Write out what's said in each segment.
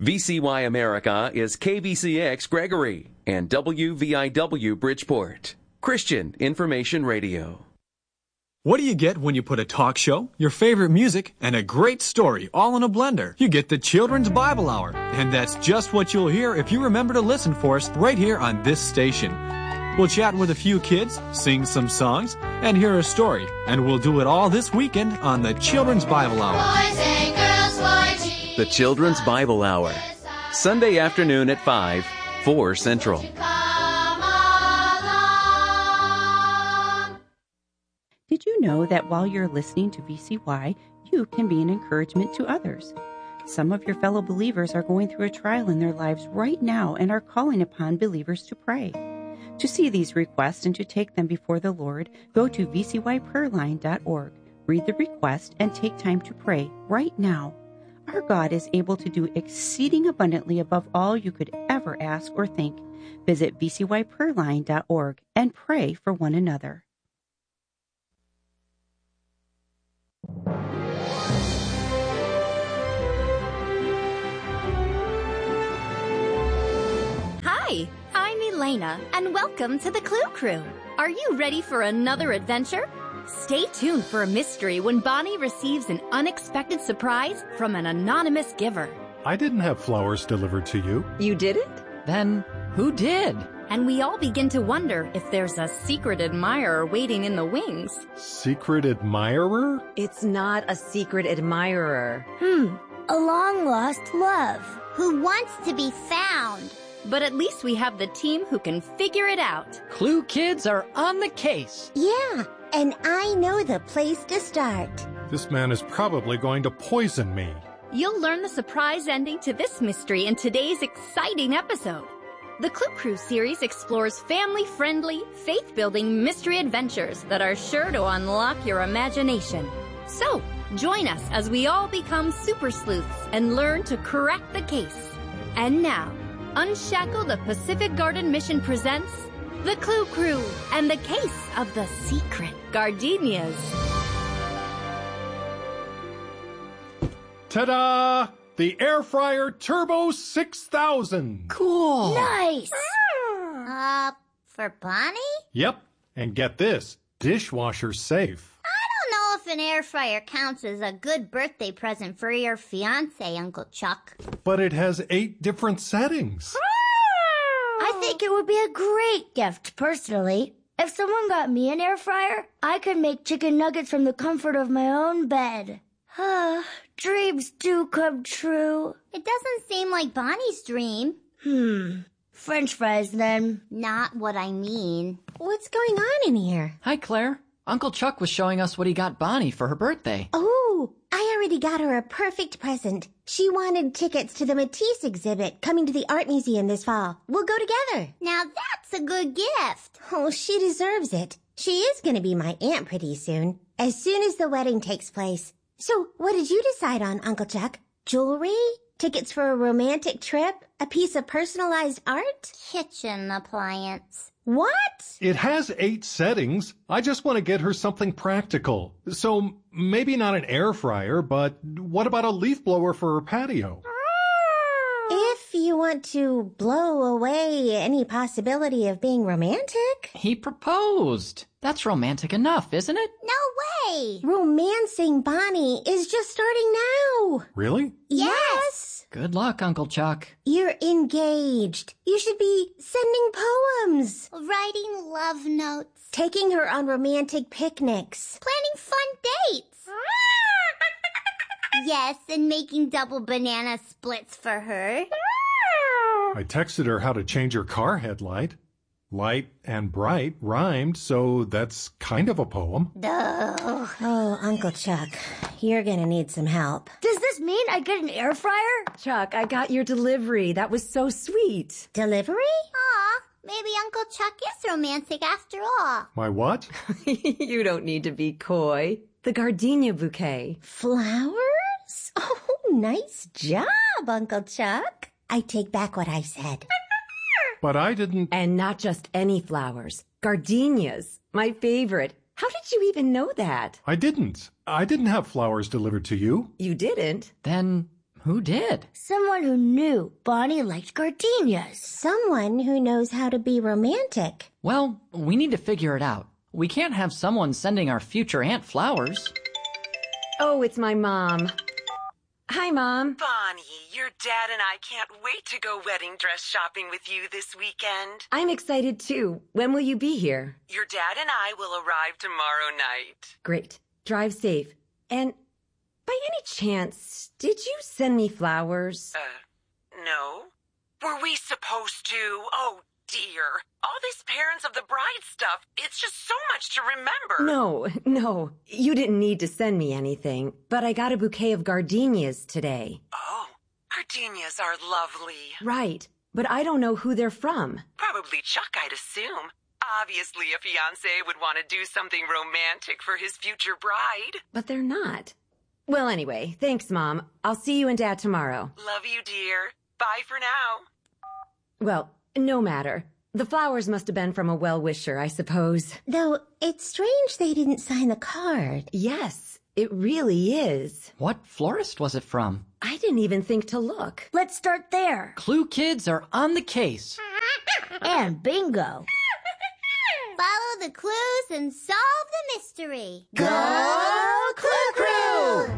VCY America is KBCX Gregory and WVIW Bridgeport. Christian Information Radio. What do you get when you put a talk show, your favorite music, and a great story all in a blender? You get the Children's Bible Hour. And that's just what you'll hear if you remember to listen for us right here on this station. We'll chat with a few kids, sing some songs, and hear a story. And we'll do it all this weekend on the Children's Bible Hour. Boys and girls for Jesus. The Children's Bible Hour. Sunday afternoon at 5, 4 Central. Did you know that while you're listening to VCY, you can be an encouragement to others? Some of your fellow believers are going through a trial in their lives right now and are calling upon believers to pray. To see these requests and to take them before the Lord, go to vcyprayerline.org, read the request, and take time to pray right now. Our God is able to do exceeding abundantly above all you could ever ask or think. Visit vcyprayerline.org and pray for one another. Hi, I'm Elena, and welcome to the Clue Crew. Are you ready for another adventure? Stay tuned for a mystery when Bonnie receives an unexpected surprise from an anonymous giver. I didn't have flowers delivered to you. You didn't? Then who did? And we all begin to wonder if there's a secret admirer waiting in the wings. Secret admirer? It's not a secret admirer. A long-lost love. Who wants to be found. But at least we have the team who can figure it out. Clue kids are on the case. Yeah, and I know the place to start. This man is probably going to poison me. You'll learn the surprise ending to this mystery in today's exciting episode. The Clue Crew series explores family-friendly, faith-building mystery adventures that are sure to unlock your imagination. So, join us as we all become super sleuths and learn to crack the case. And now, Unshackle the Pacific Garden Mission presents The Clue Crew and the Case of the Secret Gardenias. Ta-da! The Air Fryer Turbo 6000! Cool. Nice! For Bonnie? Yep, and get this, dishwasher safe. I don't know if an air fryer counts as a good birthday present for your fiancé, Uncle Chuck. But it has 8 different settings. I think it would be a great gift, personally. If someone got me an air fryer, I could make chicken nuggets from the comfort of my own bed. Dreams do come true. It doesn't seem like Bonnie's dream. French fries, then. Not what I mean. What's going on in here? Hi, Claire. Uncle Chuck was showing us what he got Bonnie for her birthday. Oh, I already got her a perfect present. She wanted tickets to the Matisse exhibit coming to the art museum this fall. We'll go together. Now that's a good gift. Oh, she deserves it. She is going to be my aunt pretty soon as the wedding takes place. So, what did you decide on, Uncle Chuck? Jewelry? Tickets for a romantic trip? A piece of personalized art? Kitchen appliance. What? It has 8 settings. I just want to get her something practical. So maybe not an air fryer, but what about a leaf blower for her patio? If you want to blow away any possibility of being romantic. He proposed. That's romantic enough, isn't it? No way. Romancing Bonnie is just starting now. Really? Yes. Good luck, Uncle Chuck. You're engaged. You should be sending poems. Writing love notes. Taking her on romantic picnics. Planning fun dates. Yes, and making double banana splits for her. I texted her how to change her car headlight. Light and bright rhymed, so that's kind of a poem. Duh. Oh, Uncle Chuck, you're gonna need some help. Does this mean I get an air fryer? Chuck, I got your delivery. That was so sweet. Delivery? Aw, maybe Uncle Chuck is romantic after all. My what? You don't need to be coy. The gardenia bouquet. Flowers? Oh, nice job, Uncle Chuck. I take back what I said. But I didn't... And not just any flowers. Gardenias. My favorite. How did you even know that? I didn't have flowers delivered to you. You didn't? Then Who did? Someone who knew Bonnie liked gardenias. Someone who knows how to be romantic. Well, we need to figure it out. We can't have someone sending our future aunt flowers. Oh, it's my mom. Hi, Mom. Bonnie, your dad and I can't wait to go wedding dress shopping with you this weekend. I'm excited too. When will you be here? Your dad and I will arrive tomorrow night. Great. Drive safe. And by any chance, did you send me flowers? No. Were we supposed to? Oh, dear. All this parents of the bride stuff, it's just so much to remember. No. You didn't need to send me anything, but I got a bouquet of gardenias today. Oh, gardenias are lovely. Right, but I don't know who they're from. Probably Chuck, I'd assume. Obviously, a fiancé would want to do something romantic for his future bride. But they're not. Well, anyway, thanks, Mom. I'll see you and Dad tomorrow. Love you, dear. Bye for now. Well, no matter. The flowers must have been from a well-wisher, I suppose. Though, it's strange they didn't sign the card. Yes, it really is. What florist was it from? I didn't even think to look. Let's start there. Clue kids are on the case. And bingo. Follow the clues and solve the mystery. Go Clue Crew!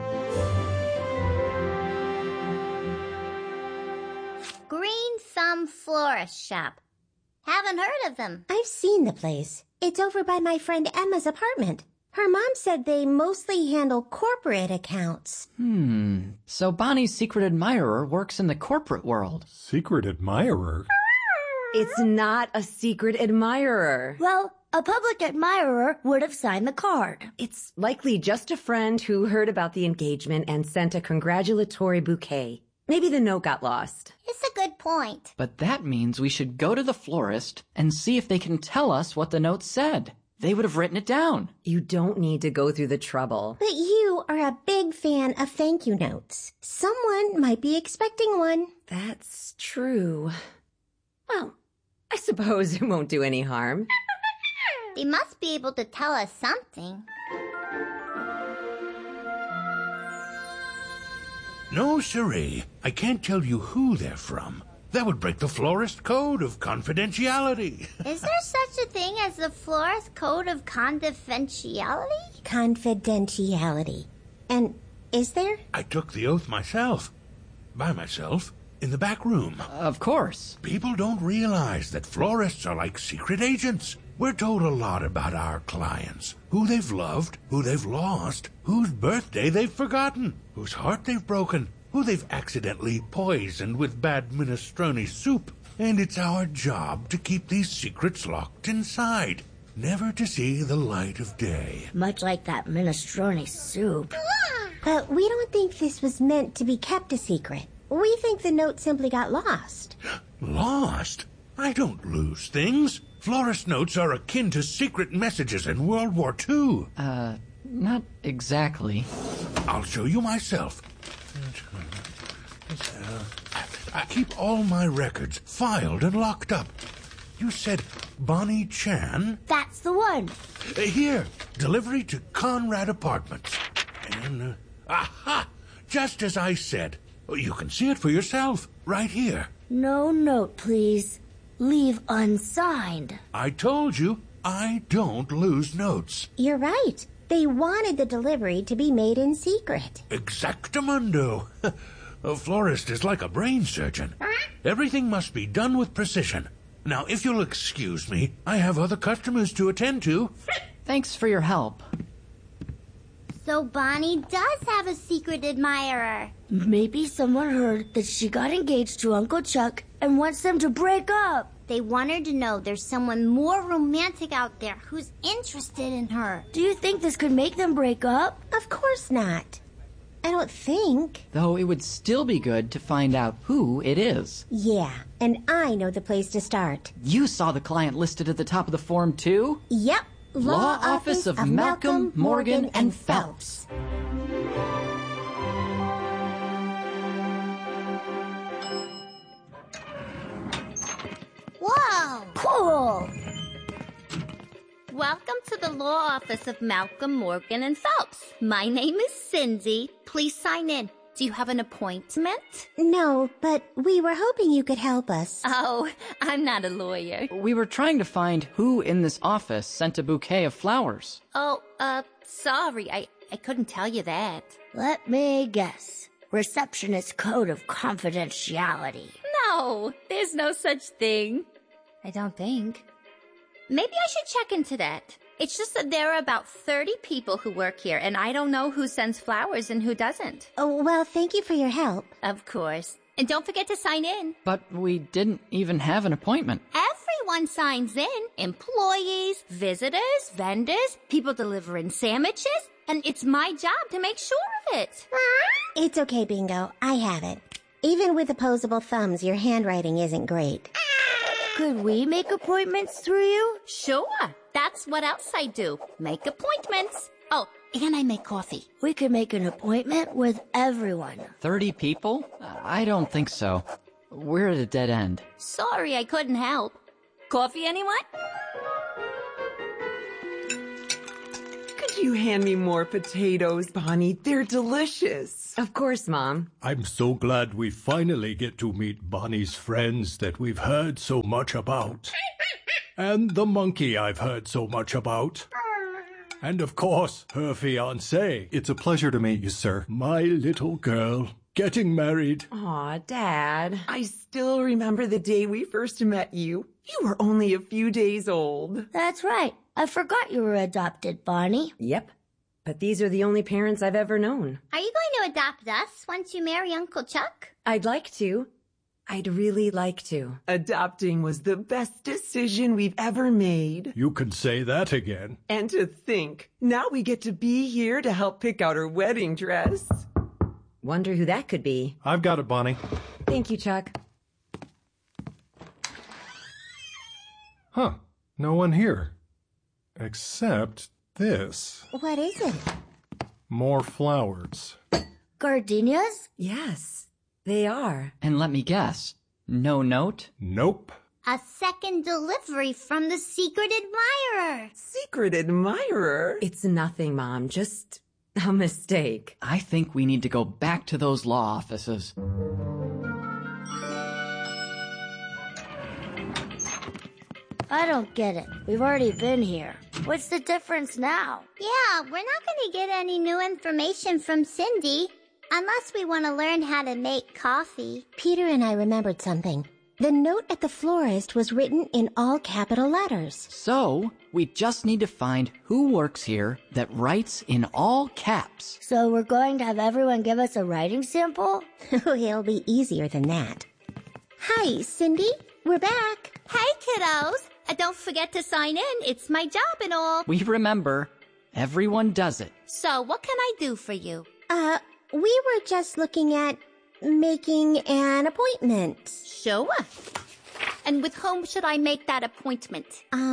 Green Thumb Florist Shop. Haven't heard of them. I've seen the place. It's over by my friend Emma's apartment. Her mom said they mostly handle corporate accounts. So Bonnie's secret admirer works in the corporate world. Secret admirer? It's not a secret admirer. Well, a public admirer would have signed the card. It's likely just a friend who heard about the engagement and sent a congratulatory bouquet. Maybe the note got lost. It's a good point. But that means we should go to the florist and see if they can tell us what the note said. They would have written it down. You don't need to go through the trouble. But you are a big fan of thank you notes. Someone might be expecting one. That's true. Well, I suppose it won't do any harm. They must be able to tell us something. No, siree. I can't tell you who they're from. That would break the florist code of confidentiality. Is there such a thing as the florist code of confidentiality? Confidentiality. And is there? I took the oath myself. By myself. In the back room. Of course. People don't realize that florists are like secret agents. We're told a lot about our clients. Who they've loved, who they've lost, whose birthday they've forgotten, whose heart they've broken, who they've accidentally poisoned with bad minestrone soup. And it's our job to keep these secrets locked inside, never to see the light of day. Much like that minestrone soup. But we don't think this was meant to be kept a secret. We think the note simply got lost. Lost? I don't lose things. Florist notes are akin to secret messages in World War II. Not exactly. I'll show you myself. I keep all my records filed and locked up. You said Bonnie Chan? That's the one. Here, delivery to Conrad Apartments. And, aha! Just as I said. You can see it for yourself, right here. No note, please. Leave unsigned. I told you, I don't lose notes. You're right. They wanted the delivery to be made in secret. Exactamundo. A florist is like a brain surgeon. Everything must be done with precision. Now, if you'll excuse me, I have other customers to attend to. Thanks for your help. So Bonnie does have a secret admirer. Maybe someone heard that she got engaged to Uncle Chuck and wants them to break up. They want her to know there's someone more romantic out there who's interested in her. Do you think this could make them break up? Of course not. I don't think. Though it would still be good to find out who it is. Yeah, and I know the place to start. You saw the client listed at the top of the form, too? Yep. Law Office of Malcolm, Morgan, and Phelps. Whoa! Cool! Welcome to the Law Office of Malcolm, Morgan, and Phelps. My name is Cindy. Please sign in. Do you have an appointment? No, but we were hoping you could help us. Oh, I'm not a lawyer. We were trying to find who in this office sent a bouquet of flowers. Oh, sorry, I couldn't tell you that. Let me guess. Receptionist code of confidentiality. No, there's no such thing. I don't think. Maybe I should check into that. It's just that there are about 30 people who work here, and I don't know who sends flowers and who doesn't. Oh, well, thank you for your help. Of course. And don't forget to sign in. But we didn't even have an appointment. Everyone signs in. Employees, visitors, vendors, people delivering sandwiches, and it's my job to make sure of it. It's okay, Bingo. I have it. Even with opposable thumbs, your handwriting isn't great. Could we make appointments through you? Sure. That's what else I do. Make appointments. Oh, and I make coffee. We could make an appointment with everyone. 30 people? I don't think so. We're at a dead end. Sorry, I couldn't help. Coffee, anyone? Could you hand me more potatoes, Bonnie? They're delicious. Of course, Mom. I'm so glad we finally get to meet Bonnie's friends that we've heard so much about. And the monkey I've heard so much about. And of course, her fiancé. It's a pleasure to meet you, sir. My little girl, getting married. Aw, Dad. I still remember the day we first met you. You were only a few days old. That's right. I forgot you were adopted, Bonnie. Yep. But these are the only parents I've ever known. Are you going to adopt us once you marry Uncle Chuck? I'd like to. I'd really like to. Adopting was the best decision we've ever made. You can say that again. And to think, now we get to be here to help pick out her wedding dress. Wonder who that could be. I've got it, Bonnie. Thank you, Chuck. Huh. No one here. Except this. What is it? More flowers. Gardenias? Yes, they are. And let me guess. No note? Nope. A second delivery from the secret admirer. Secret admirer? It's nothing, Mom. Just a mistake. I think we need to go back to those law offices. I don't get it. We've already been here. What's the difference now? Yeah, we're not going to get any new information from Cindy. Unless we want to learn how to make coffee. Peter and I remembered something. The note at the florist was written in all capital letters. So, we just need to find who works here that writes in all caps. So we're going to have everyone give us a writing sample? It'll be easier than that. Hi, Cindy. We're back. Hey, kiddos. Don't forget to sign in. It's my job and all. We remember. Everyone does it. So, what can I do for you? We were just looking at making an appointment. Sure. And with whom should I make that appointment?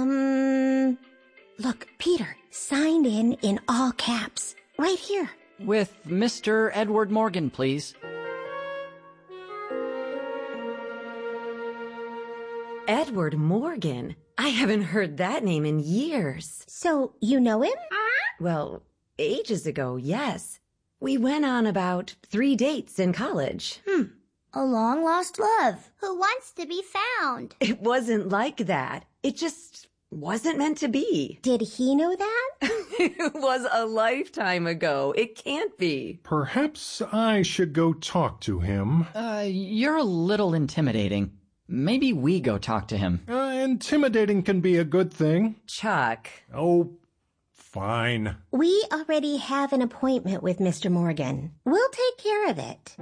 Look, Peter, signed in all caps. Right here. With Mr. Edward Morgan, please. Edward Morgan? I haven't heard that name in years. So, you know him? Well, ages ago, yes. We went on about 3 dates in college. A long-lost love. Who wants to be found? It wasn't like that. It just wasn't meant to be. Did he know that? It was a lifetime ago. It can't be. Perhaps I should go talk to him. You're a little intimidating. Maybe we go talk to him. Intimidating can be a good thing. Chuck. Oh, fine. We already have an appointment with Mr. Morgan. We'll take care of it.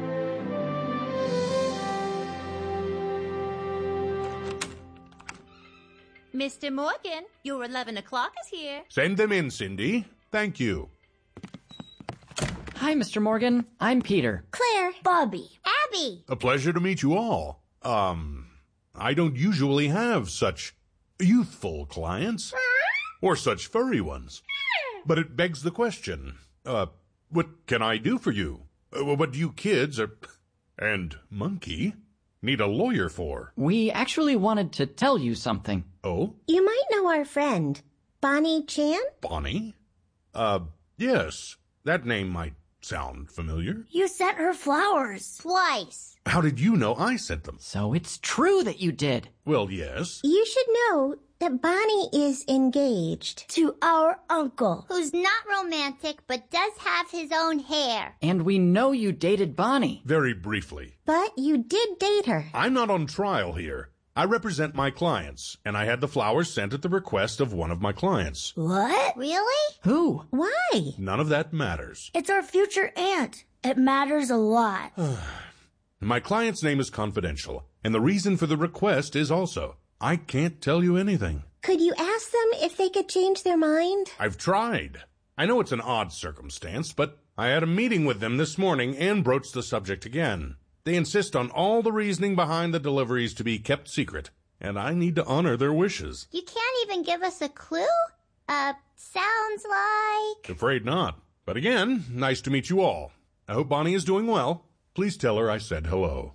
Mr. Morgan, your 11 o'clock is here. Send them in, Cindy. Thank you. Hi, Mr. Morgan. I'm Peter. Claire. Bobby. Abby. A pleasure to meet you all. I don't usually have such youthful clients. Or such furry ones. But it begs the question, what can I do for you? What do you kids, and Monkey, need a lawyer for? We actually wanted to tell you something. Oh? You might know our friend, Bonnie Chan? Bonnie? Yes. That name might sound familiar? You sent her flowers. Twice. How did you know I sent them? So it's true that you did. Well, yes. You should know that Bonnie is engaged. To our uncle. Who's not romantic, but does have his own hair. And we know you dated Bonnie. Very briefly. But you did date her. I'm not on trial here. I represent my clients, and I had the flowers sent at the request of one of my clients. What? Really? Who? Why? None of that matters. It's our future aunt. It matters a lot. My client's name is confidential, and the reason for the request is also. I can't tell you anything. Could you ask them if they could change their mind? I've tried. I know it's an odd circumstance, but I had a meeting with them this morning and broached the subject again. They insist on all the reasoning behind the deliveries to be kept secret, and I need to honor their wishes. You can't even give us a clue? Sounds like... Afraid not. But again, nice to meet you all. I hope Bonnie is doing well. Please tell her I said hello.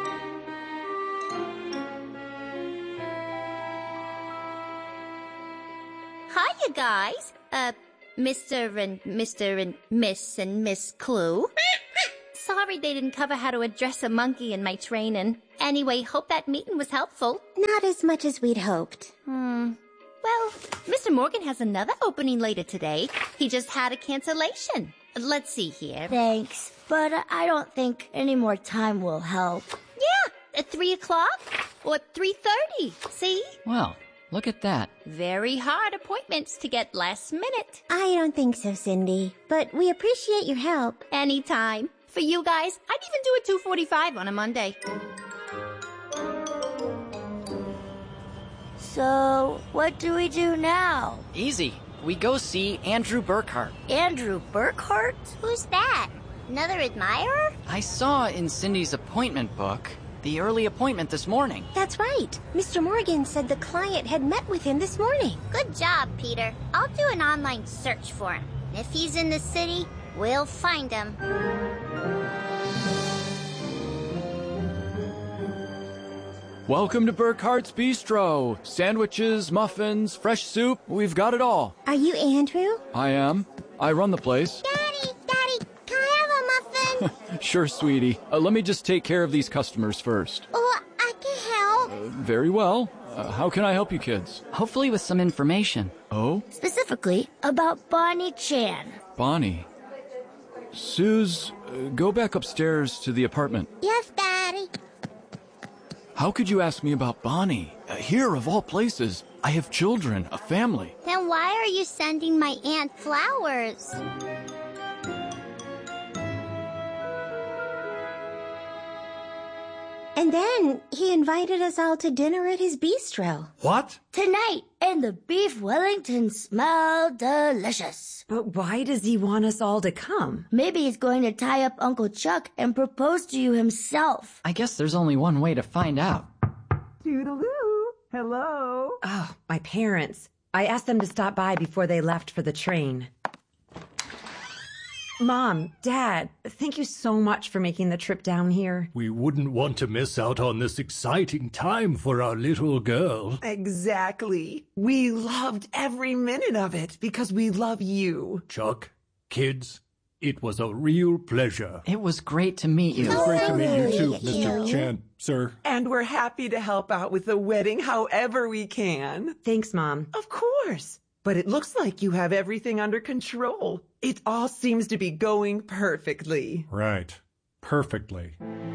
Hi, you guys. Mr. and Miss and Miss Clue. Sorry they didn't cover how to address a monkey in my training. Anyway, hope that meeting was helpful. Not as much as we'd hoped. Well, Mr. Morgan has another opening later today. He just had a cancellation. Let's see here. Thanks, but I don't think any more time will help. Yeah, at 3 o'clock or 3:30. See? Well, look at that. Very hard appointments to get last minute. I don't think so, Cindy, but we appreciate your help. Anytime. For you guys, I'd even do a 2:45 on a Monday. So, what do we do now? Easy. We go see Andrew Burkhart. Andrew Burkhart? Who's that? Another admirer? I saw in Cindy's appointment book the early appointment this morning. That's right. Mr. Morgan said the client had met with him this morning. Good job, Peter. I'll do an online search for him. If he's in the city, we'll find him. Welcome to Burkhart's Bistro. Sandwiches, muffins, fresh soup, we've got it all. Are you Andrew? I am. I run the place. Daddy, can I have a muffin? Sure, sweetie. Let me just take care of these customers first. Oh, I can help. Very well. How can I help you kids? Hopefully with some information. Oh? Specifically about Bonnie Chan. Bonnie. Suze, go back upstairs to the apartment. Yes, Daddy. How could you ask me about Bonnie? Here, of all places. I have children, a family. Then why are you sending my aunt flowers? And then he invited us all to dinner at his bistro. What? Tonight, and the beef Wellington smell delicious. But why does he want us all to come? Maybe he's going to tie up Uncle Chuck and propose to you himself. I guess there's only one way to find out. Toodaloo. Hello. Oh, my parents. I asked them to stop by before they left for the train. Mom, Dad, thank you so much for making the trip down here. We wouldn't want to miss out on this exciting time for our little girl. Exactly. We loved every minute of it because we love you. Chuck, kids, it was a real pleasure. It was great to meet you. It was great to meet you too, Mr. Chan, sir. And we're happy to help out with the wedding however we can. Thanks, Mom. Of course. But it looks like you have everything under control. It all seems to be going perfectly. Right. Perfectly.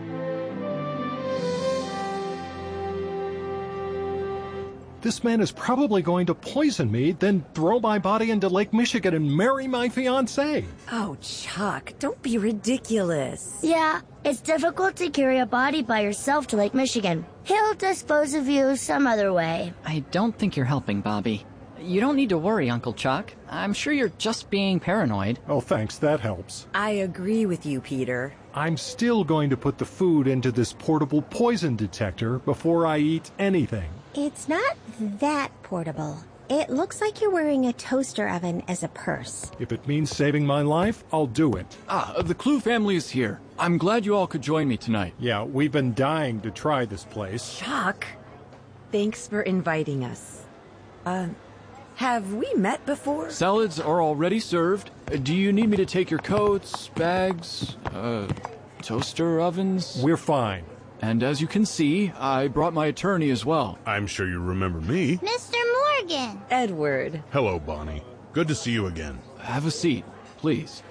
This man is probably going to poison me, then throw my body into Lake Michigan and marry my fiancée. Oh, Chuck, don't be ridiculous. Yeah, it's difficult to carry a body by yourself to Lake Michigan. He'll dispose of you some other way. I don't think you're helping, Bobby. You don't need to worry, Uncle Chuck. I'm sure you're just being paranoid. Oh, thanks. That helps. I agree with you, Peter. I'm still going to put the food into this portable poison detector before I eat anything. It's not that portable. It looks like you're wearing a toaster oven as a purse. If it means saving my life, I'll do it. The Clue family is here. I'm glad you all could join me tonight. Yeah, we've been dying to try this place. Chuck, thanks for inviting us. Have we met before? Salads are already served. Do you need me to take your coats, bags, toaster ovens? We're fine. And as you can see, I brought my attorney as well. I'm sure you remember me. Mr. Morgan. Edward. Hello, Bonnie. Good to see you again. Have a seat, please.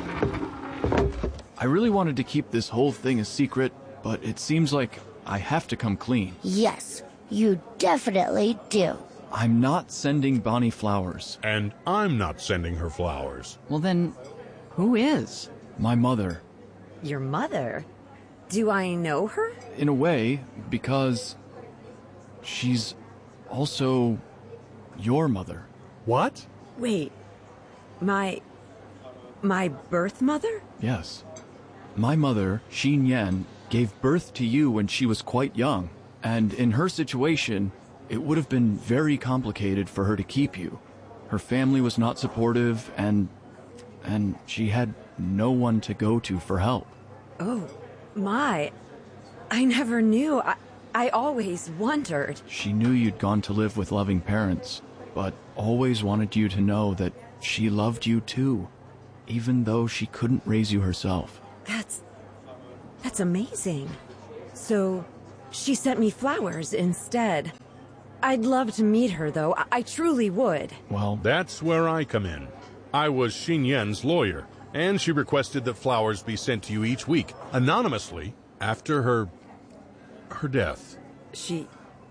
I really wanted to keep this whole thing a secret, but it seems like I have to come clean. Yes, you definitely do. I'm not sending Bonnie flowers. And I'm not sending her flowers. Well then, who is? My mother. Your mother? Do I know her? In a way, because she's also your mother. What? Wait, my birth mother? Yes. My mother, Xin Yan, gave birth to you when she was quite young, and in her situation, it would have been very complicated for her to keep you. Her family was not supportive, and she had no one to go to for help. Oh, my. I never knew. I always wondered. She knew you'd gone to live with loving parents, but always wanted you to know that she loved you too, even though she couldn't raise you herself. That's amazing. So, she sent me flowers instead. I'd love to meet her, though. I truly would. Well, that's where I come in. I was Xin Yan's lawyer, and she requested that flowers be sent to you each week, anonymously, after her death. She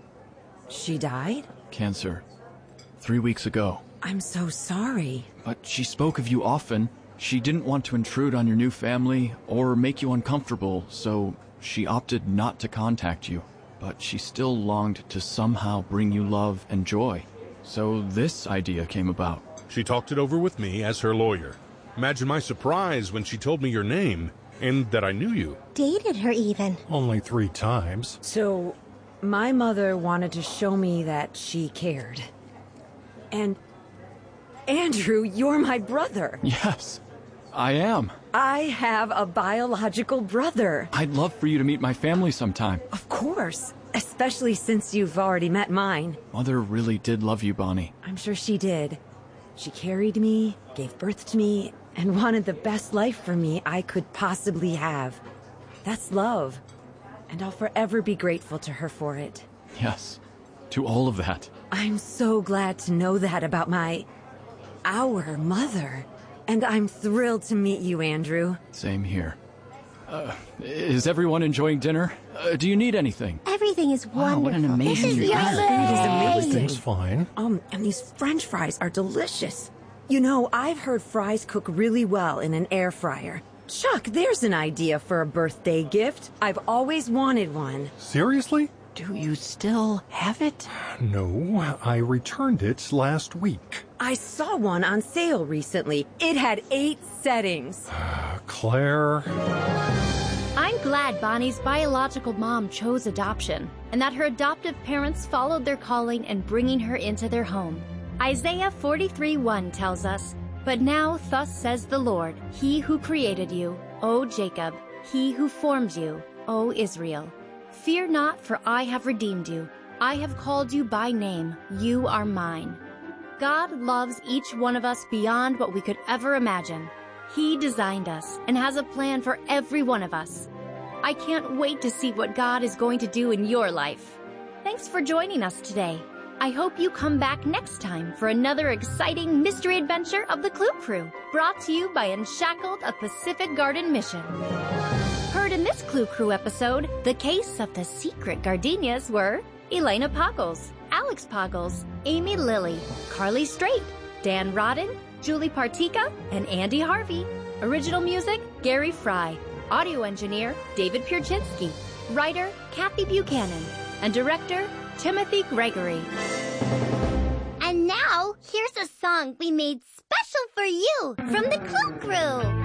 died? Cancer. 3 weeks ago. I'm so sorry. But she spoke of you often. She didn't want to intrude on your new family or make you uncomfortable, so she opted not to contact you. But she still longed to somehow bring you love and joy. So this idea came about. She talked it over with me as her lawyer. Imagine my surprise when she told me your name and that I knew you. Dated her even. Only 3 times. So, my mother wanted to show me that she cared. And, Andrew, you're my brother. Yes, I am. I have a biological brother. I'd love for you to meet my family sometime. Of course, especially since you've already met mine. Mother really did love you, Bonnie. I'm sure she did. She carried me, gave birth to me, and wanted the best life for me I could possibly have. That's love. And I'll forever be grateful to her for it. Yes, to all of that. I'm so glad to know that about our mother. And I'm thrilled to meet you, Andrew. Same here. Is everyone enjoying dinner? Do you need anything? Everything is wonderful. Wow, what an amazing This is amazing. Everything's fine. And these French fries are delicious. You know, I've heard fries cook really well in an air fryer. Chuck, there's an idea for a birthday gift. I've always wanted one. Seriously? Do you still have it? No, I returned it last week. I saw one on sale recently. It had 8 settings. Claire... I'm glad Bonnie's biological mom chose adoption, and that her adoptive parents followed their calling in bringing her into their home. Isaiah 43:1 tells us, "But now thus says the Lord, He who created you, O Jacob, He who formed you, O Israel. Fear not, for I have redeemed you. I have called you by name. You are mine." God loves each one of us beyond what we could ever imagine. He designed us and has a plan for every one of us. I can't wait to see what God is going to do in your life. Thanks for joining us today. I hope you come back next time for another exciting mystery adventure of the Clue Crew, brought to you by Unshackled, a Pacific Garden mission. Heard in this Clue Crew episode, the case of the secret gardenias were Elena Poggles, Alex Poggles, Amy Lilly, Carly Strait, Dan Rodden, Julie Partika, and Andy Harvey. Original music, Gary Fry. Audio engineer, David Pierczynski. Writer, Kathy Buchanan. And director, Timothy Gregory. And now, here's a song we made special for you from the Clue Crew.